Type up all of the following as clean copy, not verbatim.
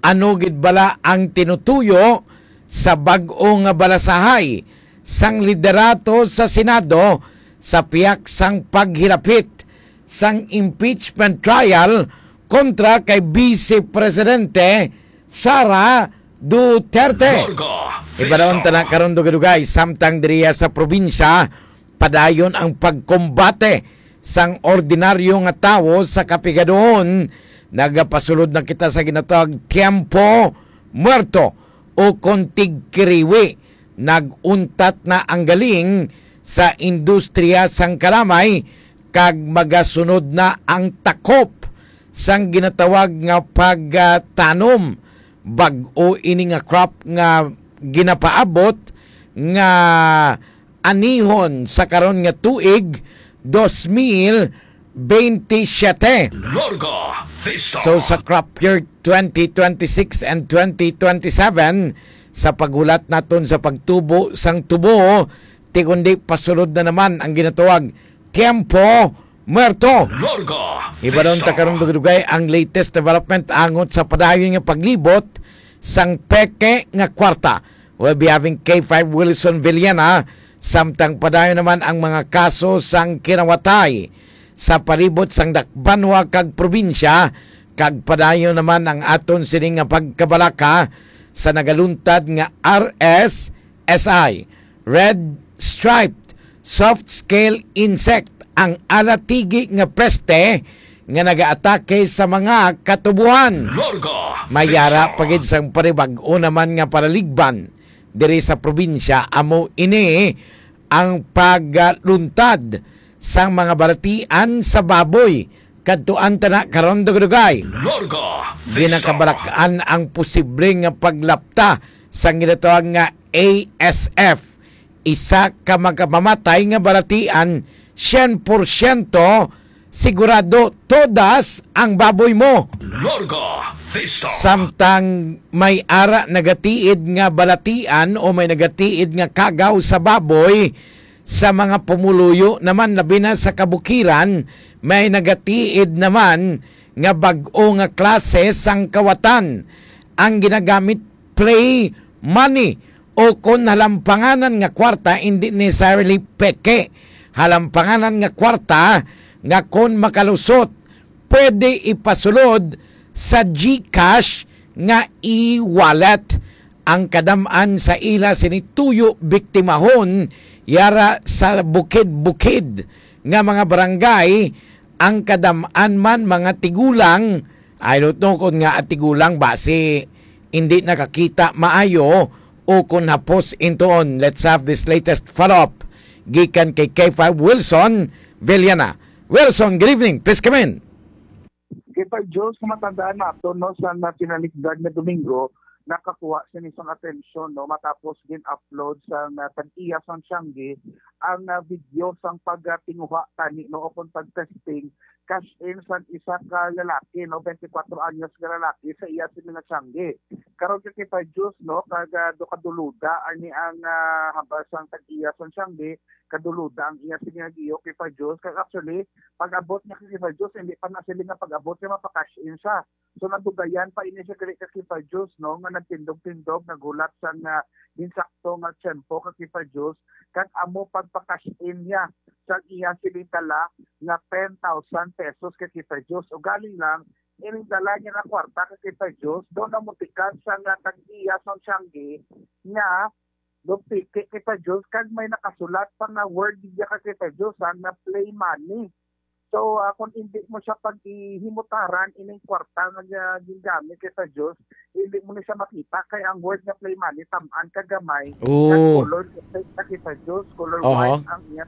ano gid bala ang tinutuyo sa bag-o nga balasahay sang liderato sa Senado sa piyak sang paghilapit sang impeachment trial kontra kay Vice Presidente Sara Duterte. Ibaron ta na karon dugay samtang diriya sa probinsya padayon ang pagkombate sang ordinaryo nga tawo sa kapigadoon. Nagapasulod na kita sa ginatawag tiempo muerto o kontig kiriwi. Naguntat na ang galing sa industriya sang kalamay kag magasunod na ang takop sang ginatawag nga pagtanom bag-o ini nga crop nga ginapaabot nga anihon sa karon nga tuig 2027. So sa crop year 2026 and 2027 sa pagulat naton sa pagtubo sang tubo ti kundi pasulod na naman ang ginatawag tiempo muerto. Ibaron ta karon dugay ang latest development angot sa padayon nga paglibot sang peke nga kwarta. We'll be having K5 Wilson Villena samtang padayon naman ang mga kaso sang kinawatay sa palibot sang Dakbanwa kag probinsya kag padayon naman ang aton sining nga pagkabalaka sa nagaluntad nga RSSI, Red Striped Soft Scale Insect, ang alatigi nga peste nga nagaatake sa mga katubuhan. Mayara pagid sang paribag-o naman nga paraligban diri sa probinsya amo ini ang pagluntad sang mga balatian sa baboy kadtuan tana karon dugay. Ginakabalakan ang posible nga paglapta sa ginatawag nga ASF. Isa ka magkamamatay nga balatian 100% sigurado todas ang baboy mo. Samtang may ara nagatiid nga balatian o may nagatiid nga kagaw sa baboy sa mga pumuluyo naman labi na sa kabukiran may nagatiid naman nga bag-o nga klase sang kawatan ang ginagamit play money o kung halampanganan nga kwarta hindi necessarily peke halampanganan nga kwarta nga kung makalusot pwede ipasulod sa GCash nga e-wallet ang kadamaan sa ila sinituyo biktimahon yara sa bukid-bukid nga mga barangay ang kadamaan man mga tigulang I don't know kung nga tigulang base hindi nakakita maayo o kung hapos intoon. Let's have this latest follow-up gikan kay K5 Wilson Villena. Wilson, good evening. Please come in. K5 Jules, matandaan nato no, sa pinaligdag na Domingo, nakakuha siya ni isang atensyon no, matapos din upload sa tag-iya sa Sianggi ang video sang pagtinguha tani no o kung pag-testing cash in sa isa ka lalaki no 24 anyos ka lalaki sa iya sa mga Sianggi. Karon kay Jules no kag do kaduluda ani ang habasang tag-iya sa Sianggi kaduluda ang iya sa mga giyo kay Jules kag actually pag-abot niya kay Jules hindi pa na sila nga pag-abot niya mapa-cash in siya. So nadugayan pa ini siya kay Jules no nga nagtindog-tindog nagulat sa insakto nga tiyempo kay Jules kag amo pagpa-cash in niya sa iya silitala nga 10,000 pesos kay Jules o galing lang inindala niya na kwarta kay Jules doon na mutikan sa nga tag-iya sa Sianggi nga doon piki kay Jules kag may nakasulat pa na word niya kay Jules na play money. So kung hindi mo siya paghimutaran ining kwarta nga gingamit kay Jules hindi mo na siya makita kay ang word nga play money tamaan kagamay kag color kay Jules color white ang iya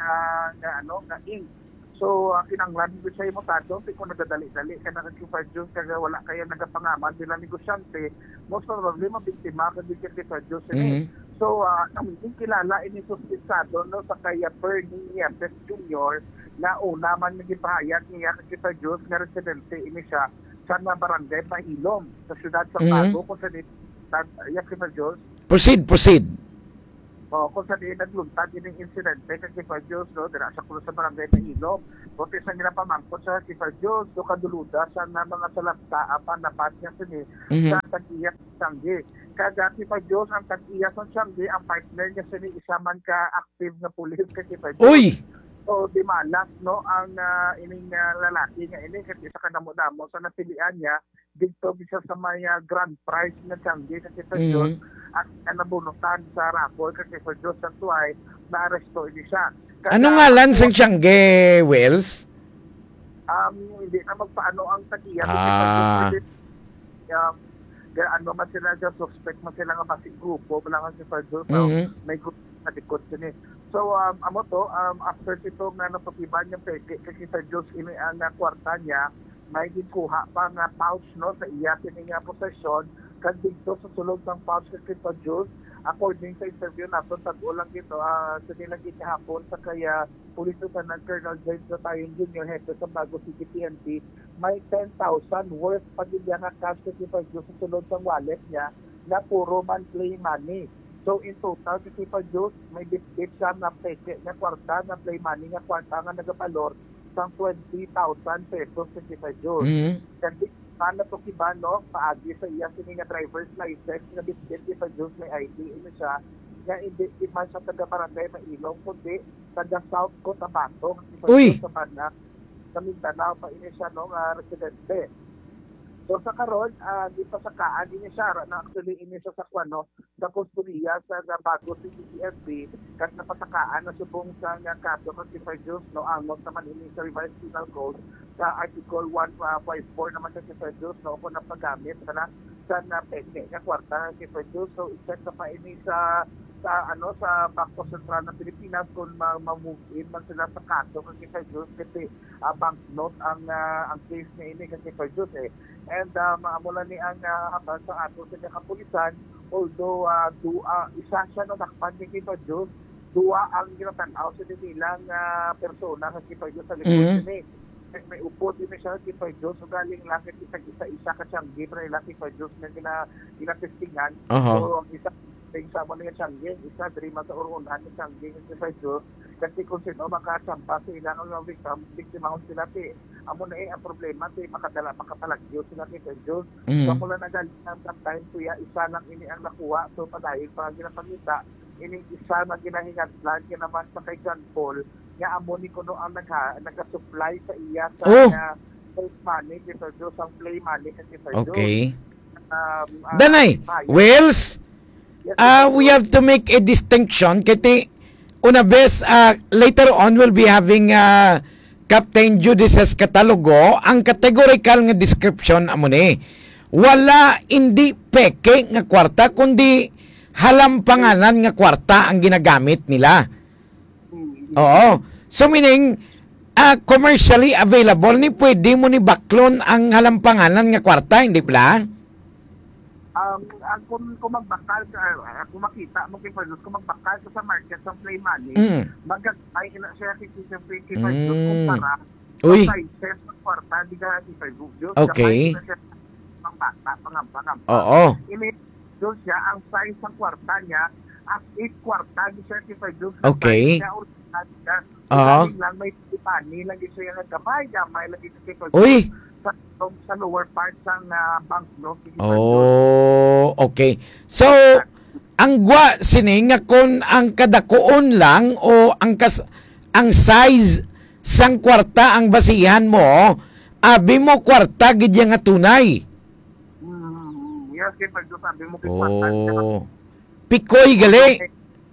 nga ink. So kinanglan ko sa imo tado kung nagdadali-dali ka na kay Jules kag wala kaya nagapangaman sila negosyante most probably mabiktima kag kay Jules. So ang kilala ini suspisado no sa kay Bernie Yepes Jr. na una man nagipahayag niya kay Jules nga residente ini siya sa barangay Mahilom sa siyudad sa Bago kung sa kay Jules. Proceed. kung sa diin nagluntad din yung insidente kay Kifar Diyos, no, dira sa kulo sa barangay na Ilog. Buti sa ginapamangkot sa Kifar Diyos, do kaduluda sa na mga salapta apan na patya sini sa tag-iya Sanggi. Kada Kifar Diyos ang tag-iya sa Sanggi, ang partner niya sini isa man ka active na pulis kay Kifar Diyos. Uy! So di malas no ang ining lalaki nga ini kasi sa kanamo-damo sa napilian niya dito bisa sa may grand prize na Sanggi kay Kifar Diyos. At nabunutan sa raffle kasi for Diyos sa tuway, na-arresto ini siya. Ano ngalan sa Tiangge, Wells? Hindi na magpaano ang tagiya. Ano man sila dyan, suspect man sila nga basing grupo, wala nga si Ferdinand, may grupo na likod sini. So, amo to, after ito nga napatiban yung peke, kasi Ferdinand ini ang kwarta niya, may gikuha pa nga pouch no, sa iya, sini nga posesyon, kan dito sa sulod ng pouch kay Ferdinand, according sa interview natin, tag-ulang dito, sa nilang ikahapon sa kaya Police Lieutenant Colonel James Ratayon Jr., hepe sa Bago City PNP, may 10,000 worth pagigyan nga cash kay Ferdinand sa sulod ng wallet niya na puro man play money. So in total, si Ferdinand may bitbit siya na peke na kwarta, na play money nga kwarta nga nagapalor sang 20,000 pesos si Ferdinand. Kasi na to kiba no paagi sa iya sini nga driver's license nga bitbit si Ferdinand may ID ino siya nga hindi man siya taga Barangay Mailong kundi taga South Cotabato sa Bana sa Mindanao pa ini siya no nga residente. So sa karon di pa sa kaan ini siya na actually ini siya sa kwano sa kustudiya sa Bago City PNP kat napasakaan na subong sa nga kaso kasi Ferdinand no amot naman ini sa revised penal code sa Article 154 naman sa Ferdinand no kung napagamit na sa peke nga kwarta si Ferdinand. So i-check na pa ini sa Bangko Sentral ng Pilipinas kung ma-move in man sila sa kaso kasi Ferdinand kasi banknote ang case niya ini kasi Ferdinand and maamula ni ang habang sa ato sa kapulisan although isa siya no nakpan ni Ferdinand dua ang ginatanaw sa nilang persona kasi Ferdinand sa likod ni may upo din siya si Ferdinand so galing lang isa ka siyang gibre lang si Ferdinand na ginatestingan so isa sa mo nga Tiangge, isa drima sa urunan ni Tiangge si Ferdinand kasi kung sino makachampa sa ilang ang victim, biktima sila ti amo na ang problema ti makatalagyo sila ti Ferdinand. So mula nagaling ang time kuya isa lang ini ang nakuha so padayon pa ginapangita ini isa na ginahingatlan naman sa kay John Paul nga amo ni kuno ang nagka-supply sa iya sa first money ti Ferdinand ang play money kasi Ferdinand. Okay. Danay, Wells, we have to make a distinction kasi una bes later on we'll be having Captain Judices Catalogo ang categorical nga description amo ni wala hindi peke nga kwarta kundi halampanganan nga kwarta ang ginagamit nila. Oo. So meaning commercially available ni pwede mo ni baklon ang halampanganan nga kwarta hindi pala? Kung magbakal kung makita mo kay Ferdinand kung magbakal sa market sa play money magagay na siya kay Ferdinand kumpara sa sizes ng kwarta di ka kay Ferdinand okay pangamba oo ini doon siya ang size ng kwarta niya as 8 kwarta di siya kay Ferdinand okay lang may money lagi siya nga gamay lagi siya kay Ferdinand sa lower part ng banknote. Oh, okay. So, ang gwa sini nga kung ang kadakuon lang o ang size sang kwarta ang basihan mo, abi mo kwarta gid nga tunay. Yes, kay sabi mo kwarta. Pikoy gali.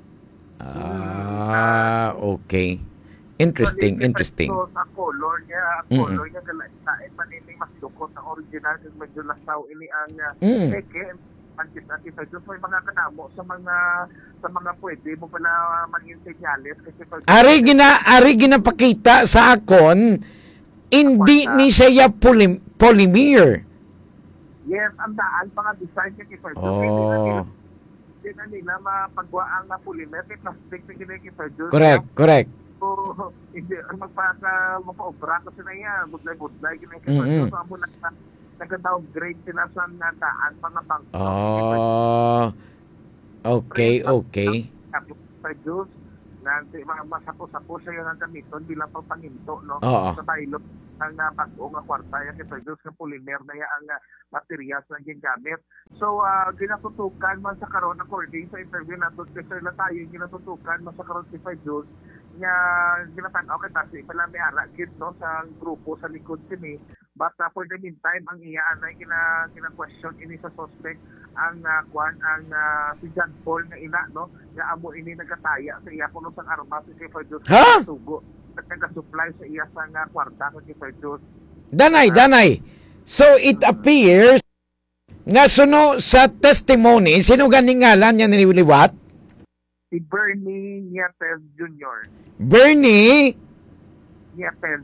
Okay. Interesting. So, sa color niya galait manini mas lukot ang original kasi medyo lasaw ini ang peke pantit at Ferdinand may mga kanamo sa mga pwede mo pala maging senyales kasi ari ginapakita sa akon hindi ni siya polymer. Yes, ang daan pa nga design kay Ferdinand. Hindi na nila mapagwa ang polymer kay plastic na kay Ferdinand. Correct. So, hindi magpa-obra kasi na yan. Budlay. So, amo nag-downgrade sila sa daan mga bangko. Okay. 35 Diyos na masapo-sapo siya yung gamiton bilang pagpanginto, no? Oo. Sa pilot ang pag-o nga kwarta yan 35 Diyos ng polymer na yan ang materials na gingamit. So, ginatutukan man sa karon according sa interview nato kay Sir Latayon, ginatutukan man sa karon 35 Diyos nga ginatanaw kita si pala may ara gid no sa grupo sa likod sini, but for the meantime ang iya ay kina-question ini sa suspect ang si John Paul nga ina no nga amo ini nagataya sa iya kuno sang armas si Ferdinand Ha? sugo nagka-supply sa iya sa kwarta sa Ferdinand. Danay. So it appears nga suno sa testimony, sino ganing ngalan niya niliwat? Si Bernie Nietes Jr. Bernie Nietes.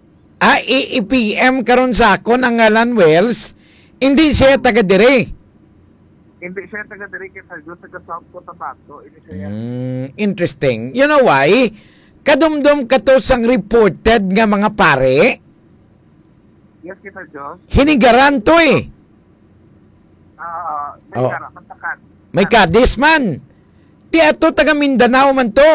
EPM karon sa akon ang ngalan Wells. Hindi siya taga dire. Hindi siya taga diri kay Ferdinand taga South Cotabato. Ini siya Interesting. You know why? Kadumdum kato sang reported nga mga pare. yes kay Ferdinand. Hinigaran to eh. May karapan takan. May kadis man. Ti ato taga Mindanao man to.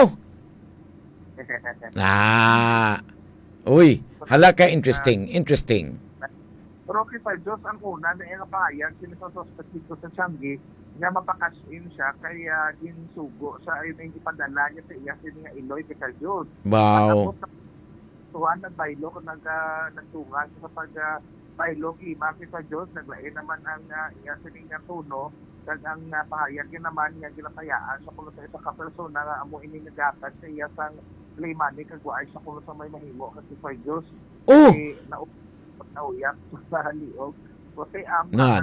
Uy, halaka interesting. Pero kay Diyos ang una na yung pahayag sinususpect dito sa Changi nga mapakash in siya kaya ginsugo sa ayun yung ipadala niya sa iya nga Iloy kay Diyos. Wow. Tapos tuwan nagbaylo kung nagtungan sa pag-baylo kima kay Diyos naglain naman ang iya nga tuno kag ang pahayag naman nga ginapayaan sa kuno sa isa ka persona nga amo ini nagatas sa iya sang play money kag waay sa kuno sa may mahimo kasi Diyos. Oh. Nauyak sa liog. Kasi na.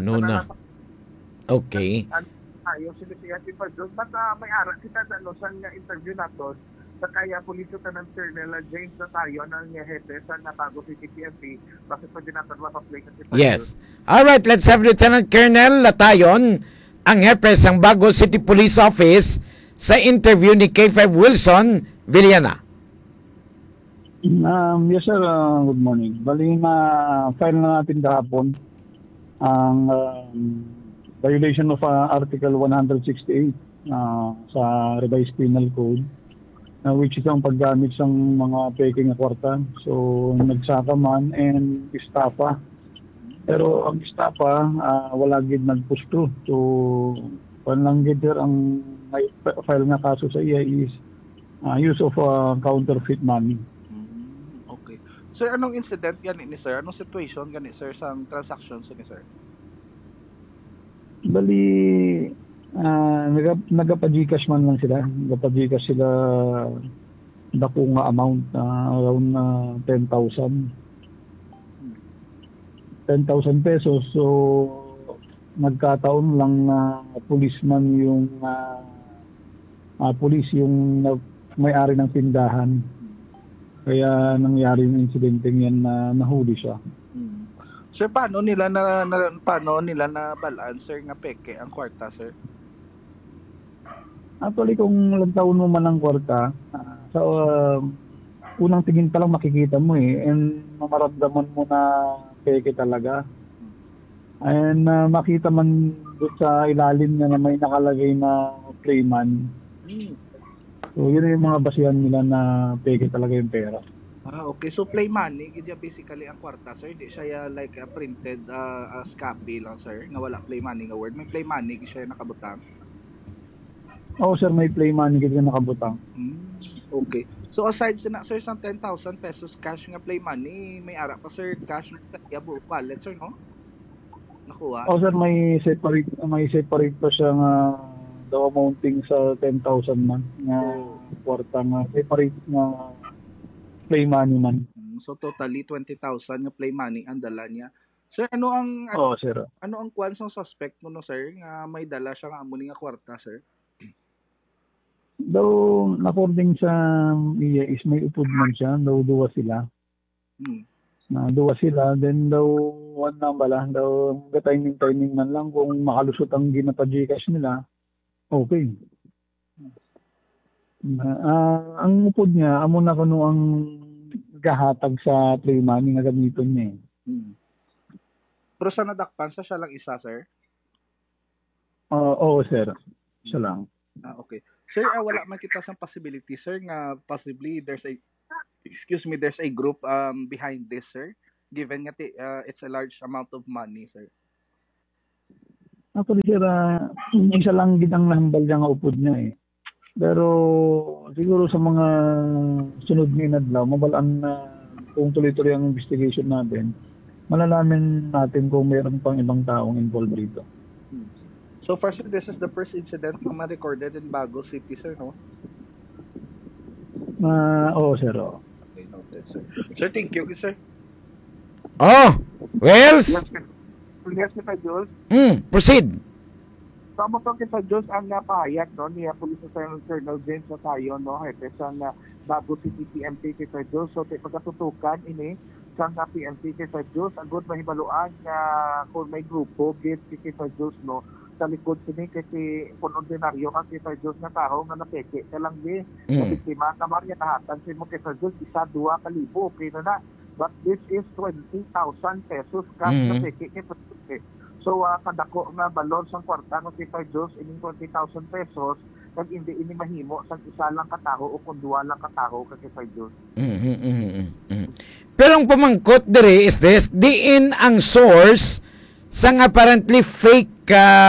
Okay. Ayaw sila siya si Perdon. But may aral kita sa interview nato sa kaya politiko ng Colonel James Natayo ng hepe sa Natago City PNP. Bakit pa din natin mapaplay kasi Perdon. Yes. Alright, let's have Lieutenant Colonel Latayon, ang hepe ng Bago City Police Office sa interview ni K5 Wilson Villana. Yes sir, good morning. Bali na file na natin kahapon ang violation of Article 168 sa Revised Penal Code which is ang paggamit ng mga peking na kwarta. So nagsaka man and istapa. Pero ang istapa wala gid nag-push through. So lang gid ang may file na kaso sa iya is use of counterfeit money. Sir, anong incident yan ni sir? Anong situation gani sir sa transactions ni sir? Bali nagapa-Gcash man lang sila. Nagapa-Gcash sila dako nga amount around 10,000 pesos. So nagkataon lang na policeman yung police yung may-ari ng tindahan. Kaya nangyari yung incident yan na nahuli siya. Sir, paano nila nabalaan sir nga peke ang kwarta sir? Actually kung lantaon mo man ang kwarta, sa unang tingin pa lang makikita mo and mamaramdaman mo na peke talaga. And makita man doon sa ilalim na may nakalagay na playman. So, yun yung mga basihan nila na peke talaga yung pera. Okay. So, play money, ganyan basically ang kwarta, sir. Hindi siya like printed copy lang, sir. Nga wala play money nga word. May play money, siya nakabutang. Oo, sir. May play money kasi nakabutang. Okay. So, aside sir, sa 10,000 pesos cash nga play money, may ara pa, sir, cash na wallet, sir, no? Nakuha? Oo, sir. May separate pa siya nga daw amounting sa 10,000 man nga kwarta nga separate nga play money man. So totally 20,000 nga play money ang dala niya. Sir, ano ang sir. Ano ang kwan sa suspect mo no sir nga may dala siya nga amo nga kwarta sir? Daw according sa iya is may upod man siya, daw duwa sila. Duwa sila, then daw one bala, daw timing man lang kung makalusot ang ginapa-Gcash nila. Okay. Ang upod niya, amo na kuno ang gahatag sa play money nga gamiton niya. Pero sa nadakpan sa siya lang isa, sir? Oo, sir. Siya lang. Okay. Sir, wala man kita sa possibility, sir, nga possibly there's a group behind this, sir. Given nga it's a large amount of money, sir. Actually, sir, isa lang gid ang nahambal niya nga upod niya eh. Pero siguro sa mga sunod nga inadlaw, mabalaan na kung tuloy-tuloy ang investigation natin, malalaman natin kung mayroon pang ibang taong involved rito. So far, sir, this is the first incident na ma-recorded in Bago City, sir, no? Oo, sir. Oo. Okay, noted, sir. Sir, thank you, sir. Oh, Wells? Yes, Mr. Jules. Proceed. Tama to kita Diyos ang napahayag no niya Police Colonel James Otayo no hepe sa Bago City PMP kita Diyos. So pagkatutukan ini sa PMP kita Diyos agud mahibaluan nga kung may grupo git kita Diyos no sa likod sini kasi kung ordinaryo ka kita Diyos na tao nga napeke ka lang di sa biktima ka Maria nahatan sin mo kita Diyos isa 2,000 okay na. But this is 20,000 pesos cash na peke kita Diyos. So, kadako nga balon sa kwarta ng Tipay Diyos, ining 20,000 pesos, kag hindi ini mahimo sa isa lang kataho o kung duwa lang kataho kag Tipay Diyos. Pero ang pamangkot dire is this, diin ang source sa apparently fake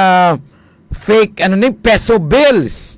peso bills.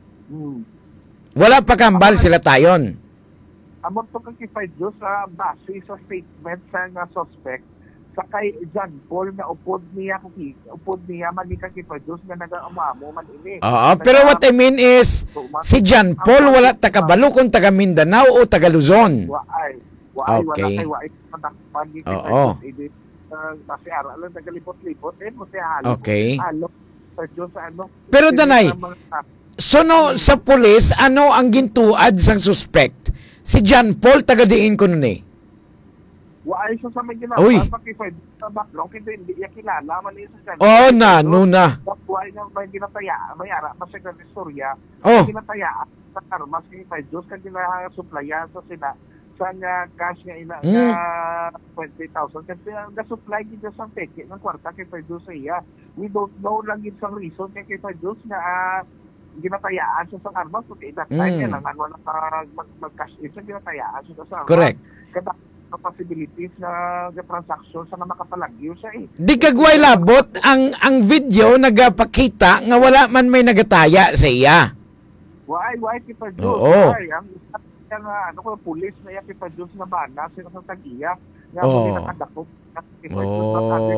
Wala pa kambal sila tayon. Amon to kag Tipay Diyos sa base sa statement sa nga suspect sa kay John Paul na upod niya manika kay Diyos nga nagaamamo man ini. Pero what I mean is si John Paul wala taga Balo kung taga Mindanao o taga Luzon. Okay. Wala kay pagi kay Diyos. Kasi ara lang nagalipot-lipot mo siya halo. Okay. Halo sa Diyos sa ano. Pero danay, so no, sa pulis, ano ang gintuad sang suspect? Si John Paul taga diin ko nun eh. Waay sa may ginawa pakipay sa backlog hindi niya kilala man isa sa na. Waay nga may ginataya may ara sa istorya. Ginataya sa karmas kay Diyos kan supplyan sa sila sa cash nga ina 20,000 kasi ga-supply gid sa peke ng kwarta kay Diyos iya. We don't know lang gid sa reason kay Diyos nga ginatayaan sa armas okay that time lang wala mag-cash in sa ginatayaan sa correct kada possibilities na transaction sa nga makapalagyo siya eh. Di kagway labot ang video nagapakita nga wala man may nagataya sa iya. Why kita Diyos? Why? Ang isa nga pulis na iya kita Diyos na bana sila sa tagiya nga hindi nakadakop kita Diyos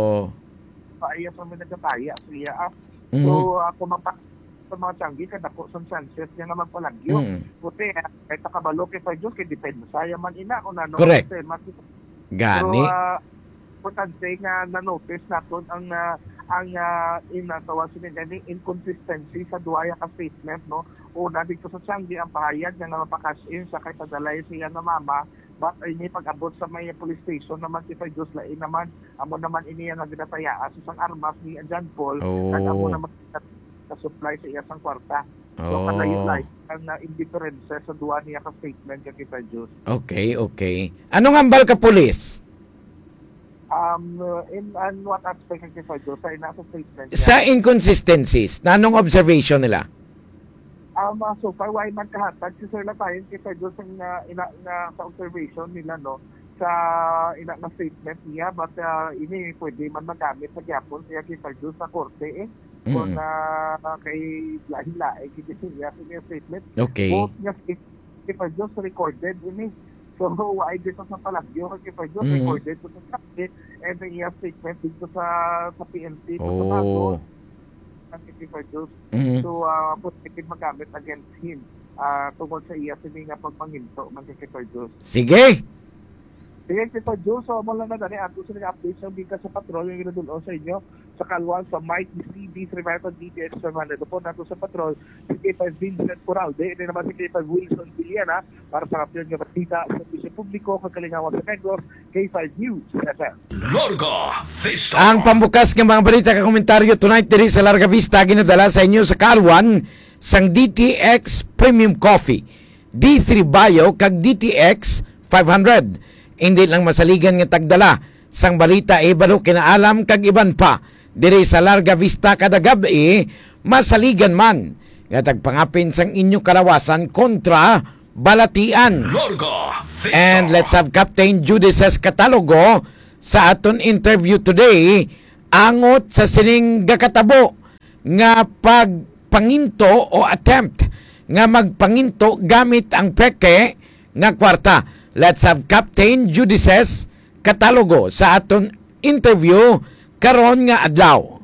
na iya sa may nagataya sa iya. So ako sa mga tiyanggi kadako sa chances niya nga magpalagyo. Puti kahit nakabalo kay Diyos kay depende saya man ina kung ano. Correct. Gani. So, importante nga na-notice natin ang inatawa sinigani inconsistency sa duwaya ka statement no. Una dito sa tiyanggi ang pahayag nga mapakas in sa kay padalay siya na mama but ini pag-abot sa may police station naman si Diyos lain naman amo naman ini nga ginatayaan sa sang armas ni John Paul kag amo naman supply sa iya sang kwarta. So kanayon ang indifference sa duwa niya ka statement kay Diyos. Okay. Anong ambal ka pulis? In what aspect kay Diyos sa ina sa statement niya? Sa inconsistencies, nanong observation nila? So far why man kahatag si Sir Latayon kay Diyos ina sa observation nila no sa ina na statement niya but ini pwede man magamit sa gyapon siya kay Diyos sa korte kung kay lahi-lahi kay siya sa statement. Okay. Both niya kay Diyos recorded ini. So why dito sa palagyo kay Diyos recorded to sa and the statement dito sa PNP to sa kaso kay Diyos. So pwede magamit against him tungkol sa iya sini nga pagpanghinto man kay Diyos. Sige. Sige, Tito Joe, so mo lang na dali ato sa update sa bigkas sa patrol yung ginadulong sa inyo sa Kalwan sa Mike CB Revival DTS 700 po nato sa patrol si K5 Vincent Coralde and naman si K5 Wilson Villana para sa kapyon nga batita sa bisyo publiko kagalingawan sa Negros K5 News FM. Larga Vista. Ang pambukas ng mga balita ka komentaryo tonight diri sa Larga Vista ginadala sa inyo sa Kalwan sang DTX Premium Coffee D3 Bio kag DTX 500. Hindi lang masaligan nga tagdala sang balita balo kinaalam kag iban pa diri sa Larga Vista kada gabi masaligan man nga tagpangapin sang inyo kalawasan kontra balatian. Larga Vista. And let's have Captain Judices Catalogo sa aton interview today angot sa sining gakatabo nga pagpanginto o attempt nga magpanginto gamit ang peke nga kwarta. Let's have Captain Judices Catalogo sa aton interview karon nga adlaw.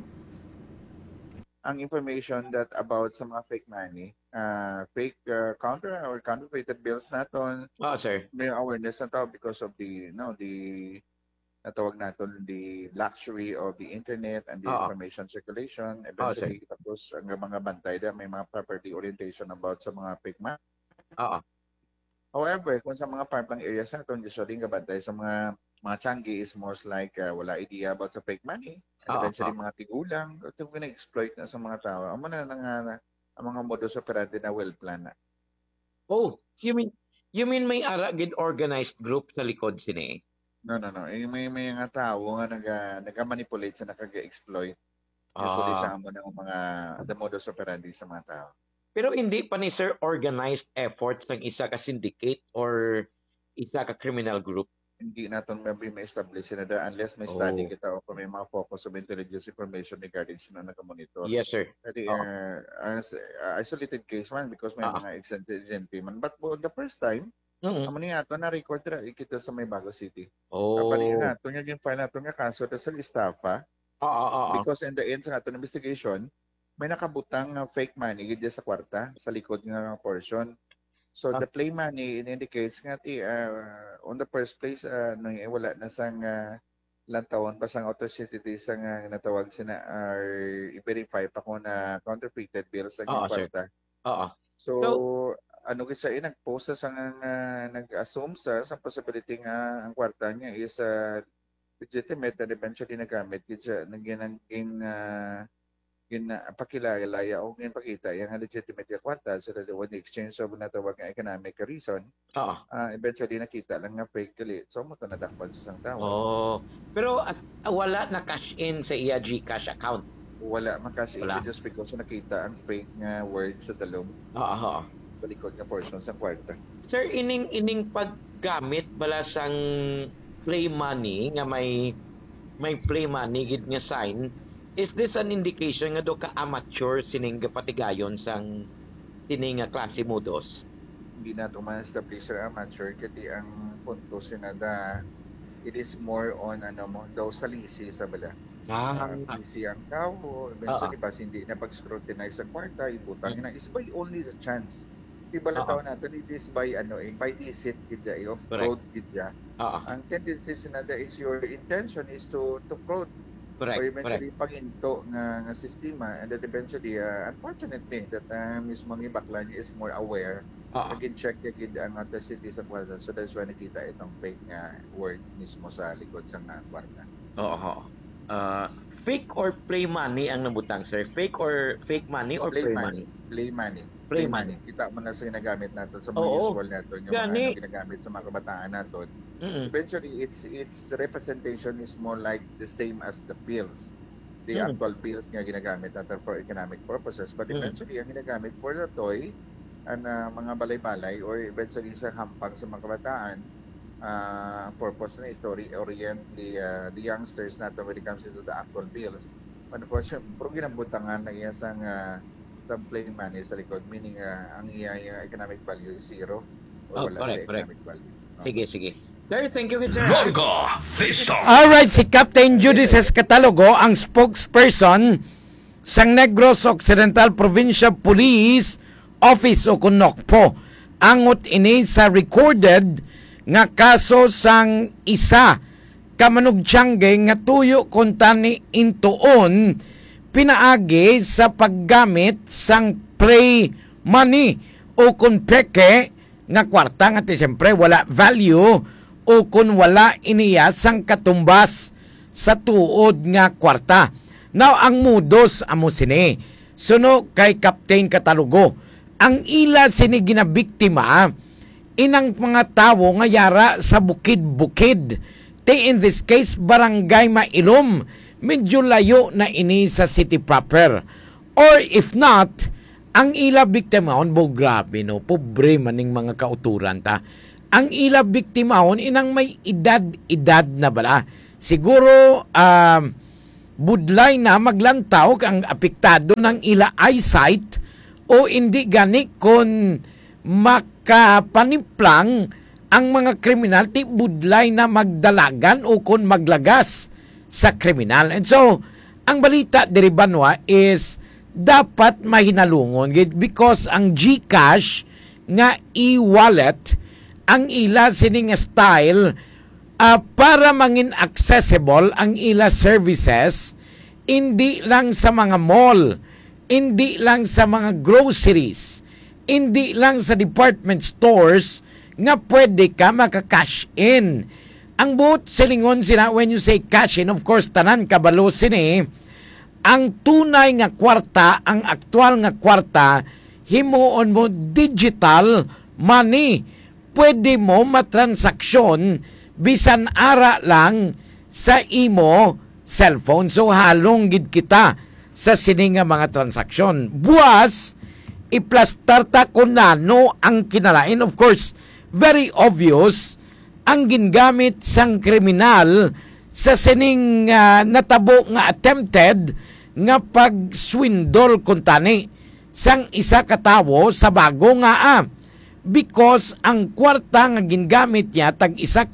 Ang information that about sa mga fake money, fake counter or counterfeited bills naton, Sir. may awareness na tao because of the natawag natin the luxury of the internet and the information circulation. Eventually, tapos ang mga bantay na may mga property orientation about sa mga fake money. However, kung sa mga parpang areas natin, usually nga bantay sa mga Changi is most like wala idea about sa fake money. And eventually, mga tigulang, ito na-exploit na sa mga tao. Ang mga modus operandi na well-planned na. Oh, you mean may gid organized group sa likod sini? No. May mga tao nga nag-manipulate sa nag-exploit. Usually sa amo ng mga the modus operandi sa mga tao. Pero hindi pa ni sir organized efforts ng isa ka syndicate or isa ka criminal group. Hindi natin may establish na unless may study kita o kung may mga focus of intelligence information regarding sino nag-monitor. Yes, sir. Isolated case man because may mga exigent payment. But for the first time, amo niya ito na-record na ikita sa may Bago City. Kapalin na, ito niya yung file na ito nga kaso sa estafa. Because in the end sa ating investigation, may nakabutang fake money gid sa kwarta sa likod nga portion. So the play money indicates nga on the first place nung wala na sang lantawon pa sang authenticity sang natawag sina i-verify pa kung na counterfeited bills sa kwarta. So ano gid sa nag-post sa nag-assume sa possibility nga ang kwarta niya is legitimate and eventually nagamit gid siya pakilala o pakita yung legitimate yung kwarta so that when the exchange of natawag nga economic reason eventually nakita lang nga fake gali so mo to nadakpan sa isang tao. Pero wala na cash in sa iya GCash account. Wala makash in just because nakita ang fake nga word sa talong sa likod nga portion sa kwarta. Sir, ining paggamit bala sang play money nga may play money gid nga sign. Is this an indication nga do ka amateur sining patigayon sang sining nga klase modus? Hindi na ito ma-establish sa amateur kasi ang punto sinada it is more on daw sa lisi sa bala. Lisi ang tao, eventually pas hindi na pag-scrutinize sa kwarta, ibutang na is by only the chance. Diba lang tao natin, it is by by deceit kidya, of fraud kidya. Ang tendency sinada is your intention is to fraud. Correct. Or eventually paginto nga sistema and then eventually unfortunately that mismo ng bakla niya is more aware nagin-check yagid ang authenticity sa kwarta so that's why nakita itong fake nga words mismo sa likod sa kwarta. Fake or play money ang nabutang sir? Fake money or play money? Play money. Kita mo na sa ginagamit natin sa mga usual natin yung mga ginagamit sa mga kabataan natin. Eventually, its representation is more like the same as the bills. The actual bills nga ginagamit natin for economic purposes. But eventually, ang ginagamit for the toy, and mga balay-balay, or eventually sa hampang sa mga kabataan, purpose na story orient the youngsters natin when it comes to the actual bills. Unfortunately, pero ginabutangan na iya sang play money sa likod, meaning ang iya economic value is zero. Or wala sa economic value. Sige. Sir, thank you, sir. Larga Vista. Alright, si Captain Judices Catalogo, ang spokesperson sang Negros Occidental Provincial Police Office o KUNOCPO. Angot ini sa recorded nga kaso sang isa kamanugtiyangge nga tuyo kuntani intuon pinaagi sa paggamit sang play money o kung peke nga kwarta nga siyempre wala value o kung wala iniya sang katumbas sa tuod nga kwarta. Now, ang mudos amo sini. Suno kay Captain Catalogo, ang ila sini ginabiktima inang mga tawo nga yara sa bukid-bukid. In this case, Barangay Mailom. Medyo layo na ini sa city proper. Or if not, ang ila biktimahon, bo grabe no, pobre maning mga kauturan ta. Ang ila biktimahon, inang may edad na bala. Siguro, budlay na maglantaw ang apektado ng ila eyesight o hindi gani kung makapaniplang ang mga kriminal ti budlay na magdalagan o kung maglagas sa kriminal. And so, ang balita diri banwa is dapat mahinalungon because ang GCash nga e-wallet ang ila sining style para mangin accessible ang ila services hindi lang sa mga mall, hindi lang sa mga groceries, hindi lang sa department stores nga pwede ka maka-cash in. Ang buot silingon sila when you say cash in, of course tanan kabalo sini ang tunay nga kwarta, ang aktual nga kwarta himuon mo digital money. Pwede mo matransaksyon bisan ara lang sa imo cellphone. So halong gid kita sa sininga mga transaksyon. Buwas, iplastar ta kung nano ang kinalain. Of course, very obvious ang gingamit sang kriminal sa sining natabo nga attempted nga pag-swindle kuntani sang isa katawo sa bago nga because ang kwarta nga gingamit niya tag 1,000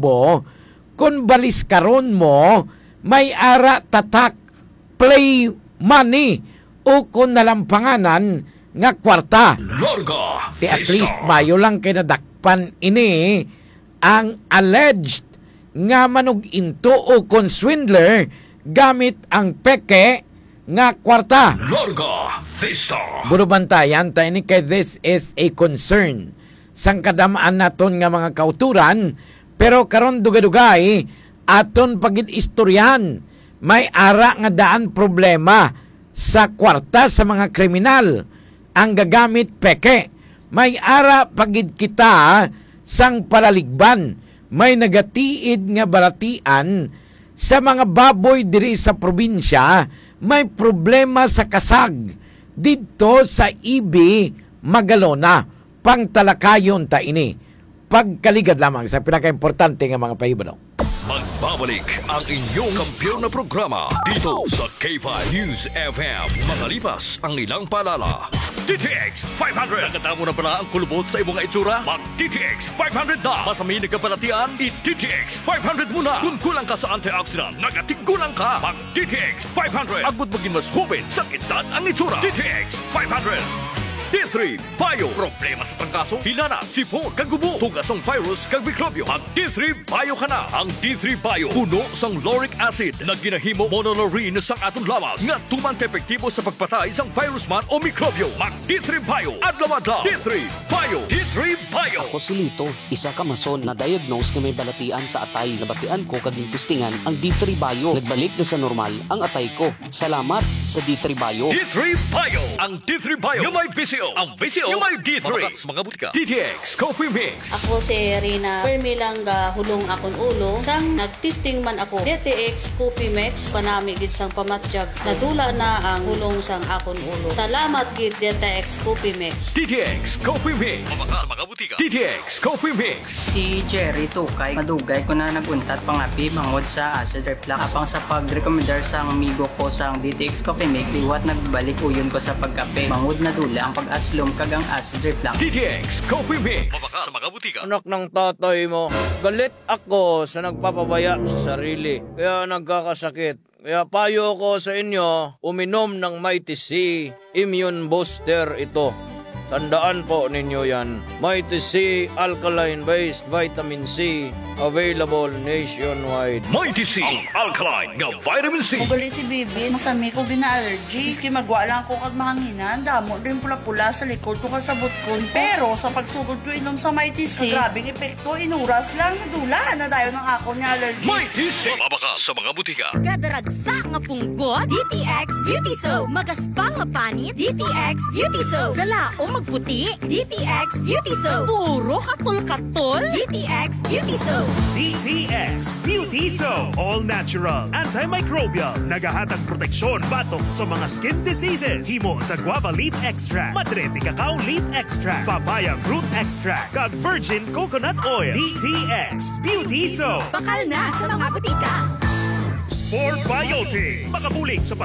kung balis karon mo may ara tatak play money o kung nalampanganan nga kwarta. Larga At least mayo lang kinadakpan ini ang alleged nga manug-into o kung swindler gamit ang peke nga kwarta. Larga Vista. Burubantayan tayo ni kay this is a concern sang kadamaan naton nga mga kauturan, pero karon dugay-dugay aton pagid istoryan may ara nga daan problema sa kwarta sa mga kriminal ang gagamit peke. May ara pagid kita sang palaligban, may nagatiid nga balatian sa mga baboy diri sa probinsya, may problema sa kasag dito sa Ibi, Magalona. Pangtalakayon ta ini. Pagkaligad lamang sa pinaka-importante nga mga pahibalo. Magbabalik ang inyong kampiyon na programa dito sa K5 News FM. Makalipas ang ilang paalala. DTX 500. Nakatamo na pala ang kulubot sa imong itsura? Mag DTX 500 na. Masami nagkabalatian, i-DTX 500 muna. Kung kulang ka sa antioxidant, nagatigulang ka. Mag DTX 500. Agud maging mas hubin sa edad ang itsura. DTX 500. D3 Bio. Problema sa trangkaso, hinana, sipon, kagubo, tugasong virus, kag mikrobyo. Mag D3 Bio ka na. Ang D3 Bio, puno sang lauric acid na ginahimo monolaurin sang aton lawas nga tuman epektibo sa pagpatay sang virus man o mikrobyo. Mag D3 Bio. Adlaw-adlaw. D3 Bio. D3 Bio. Ako si Lito, isa ka mason na diagnose nga may balatian sa atay. Nabatian ko kaging testingan ang D3 Bio. Nagbalik na sa normal ang atay ko. Salamat sa D3 Bio. D3 Bio. Ang D3 Bio yung may VCO. Ang VCO yung may D3. Mga butika. DTX Coffee Mix. Ako si Rina Permilang hulong akon ulo. Sang nagtesting man ako DTX Coffee Mix panami gid sang pamatjag. Nadula na ang hulong sang akon ulo. Salamat gid DTX Coffee Mix. DTX Coffee Mix. Sa mga butika. DTX Coffee Mix. Si Jerry Tukay, madugay ko na naguntat pangapi mangod sa acid reflux. Apang sa pag-recommendar sa amigo ko sang DTX Coffee Mix, iwat nagbalik uyon ko sa pagkape. Mangod na dula ang pag-aslom kagang acid reflux. DTX Coffee Mix. Sa mga butika. Anak ng tatay mo, galit ako sa nagpapabaya sa sarili. Kaya nagkakasakit. Kaya payo ko sa inyo, uminom ng Mighty C Immune Booster ito. Tandaan po ninyo yan. Mighty C Alkaline-based Vitamin C, available nationwide. Mighty C, ang alkaline nga vitamin C. Ugali si Bibi, masami ko gina-allergy. Iski magwa lang ko kag mahanginan, damo rin pula-pula sa likod ko kasabot ko. Pero sa pagsugod ko inom sa Mighty C, grabing epekto, inuras lang, nadula na dayo ng ako ni allergy. Mighty C, mabaka sa mga butika. Kadaragsa nga punggot, DTX Beauty Soap. Magaspang nga panit, DTX Beauty Soap. Gala, magputi? DTX Beauty Soap. Puro katol-katol? DTX Beauty Soap. DTX Beauty Soap. All natural, antimicrobial, nagahatag proteksyon batok sa mga skin diseases. Himo sa guava leaf extract, madre de cacao leaf extract, papaya fruit extract, kag virgin coconut oil. DTX Beauty Soap. Bakal na sa mga butika. Sport Biotic. Makabulig sa